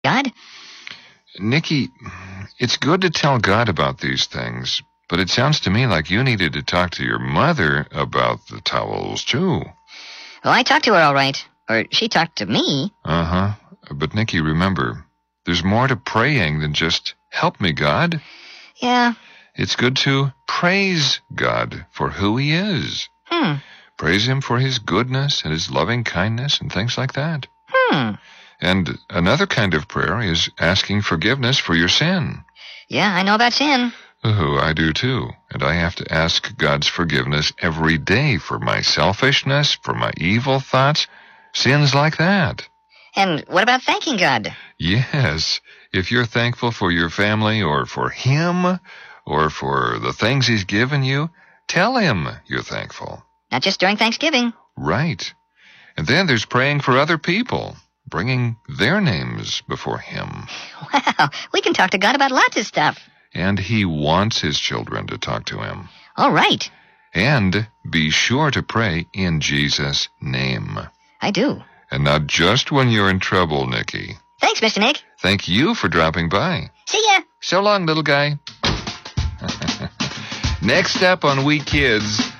God? Nicky, it's good to tell God about these things, but it sounds to me like you needed to talk to your mother about the towels, too. Well, I talked to her all right. Or she talked to me. Uh-huh. But, Nicky, remember, there's more to praying than just, help me, God. Yeah. It's good to praise God for who he is. Praise him for his goodness and his loving kindness and things like that. And another kind of prayer is asking forgiveness for your sin. Yeah, I know about sin. Oh, I do too. And I have to ask God's forgiveness every day for my selfishness, for my evil thoughts, sins like that. And what about thanking God? Yes. If you're thankful for your family or for him or for the things he's given you, tell him you're thankful. Not just during Thanksgiving. Right. And then there's praying for other people, bringing their names before him. Wow, we can talk to God about lots of stuff. And he wants his children to talk to him. All right. And be sure to pray in Jesus' name. I do. And not just when you're in trouble, Nicky. Thanks, Mr. Nick. Thank you for dropping by. See ya. So long, little guy. Next up on We Kids...